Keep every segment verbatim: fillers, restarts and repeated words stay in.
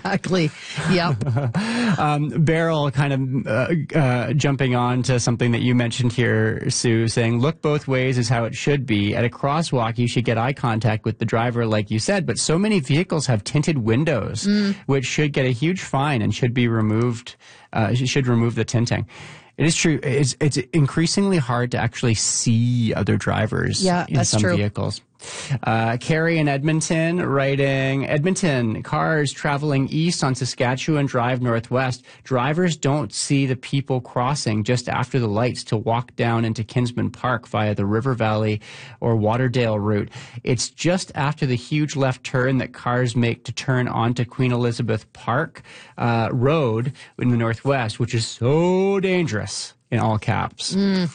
Exactly. Yep. um, Beryl kind of uh, uh, jumping on to something that you mentioned here, Sue, saying, look both ways is how it should be. At a crosswalk, you should get eye contact with the driver, like you said, but so many vehicles have tinted windows, mm. which should get a huge fine and should be removed, uh, should remove the tinting. It is true. It's, it's increasingly hard to actually see other drivers yeah, in that's some true. vehicles. Uh, Carrie in Edmonton writing, Edmonton, cars traveling east on Saskatchewan Drive Northwest. Drivers don't see the people crossing just after the lights to walk down into Kinsman Park via the River Valley or Waterdale route. It's just after the huge left turn that cars make to turn onto Queen Elizabeth Park uh, Road in the Northwest, which is so dangerous, in all caps. Mm.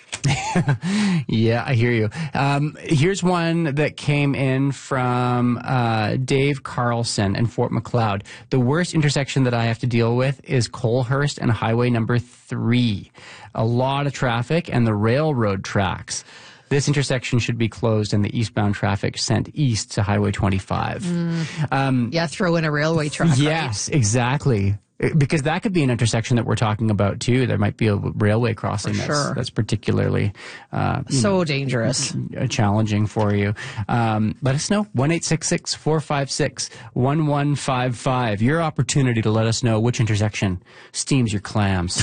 Yeah, I hear you. Um, here's one that came in from uh, Dave Carlson in Fort Macleod. The worst intersection that I have to deal with is Colehurst and Highway number three. A lot of traffic and the railroad tracks. This intersection should be closed and the eastbound traffic sent east to Highway twenty-five. Mm. Um, yeah, throw in a railway track. Yes, right? Exactly. Because that could be an intersection that we're talking about, too. There might be a railway crossing for that's, sure. that's particularly uh, so know, dangerous. Challenging for you. Um, let us know. one eight six six, four five six, one one five five. Your opportunity to let us know which intersection steams your clams.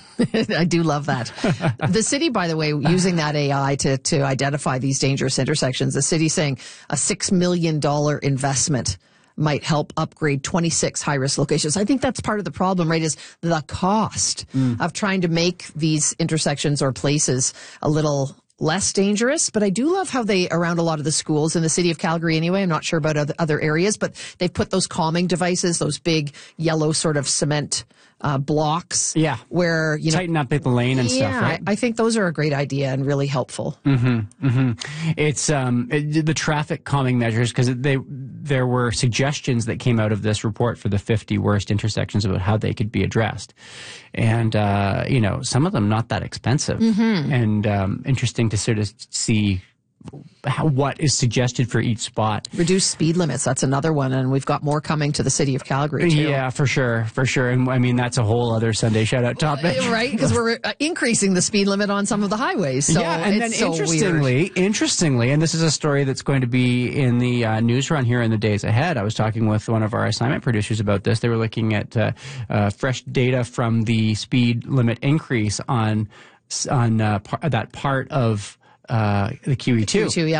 I do love that. The city, by the way, using that A I to, to identify these dangerous intersections, the city saying a six million dollars investment might help upgrade twenty-six high-risk locations. I think that's part of the problem, right, is the cost mm. of trying to make these intersections or places a little less dangerous. But I do love how they, around a lot of the schools in the city of Calgary anyway, I'm not sure about other, other areas, but they've put those calming devices, those big yellow sort of cement uh, blocks. Yeah. Where, you know. Tighten up the lane and yeah, stuff, right? I, I think those are a great idea and really helpful. Mm-hmm, mm-hmm. It's um, it, the traffic calming measures, because they there were suggestions that came out of this report for the fifty worst intersections about how they could be addressed. And, uh, you know, some of them not that expensive. Mm-hmm. And um, interesting to sort of see how, what is suggested for each spot. Reduce speed limits. That's another one. And we've got more coming to the city of Calgary, too. Yeah, for sure. For sure. And I mean, that's a whole other Sunday shout out topic. Right. Because we're uh, increasing the speed limit on some of the highways. So yeah. And it's then so interestingly, weird. interestingly, and this is a story that's going to be in the uh, news run here in the days ahead. I was talking with one of our assignment producers about this. They were looking at uh, uh, fresh data from the speed limit increase on, on uh, par- that part of uh, the Q E two. Q E two, yeah.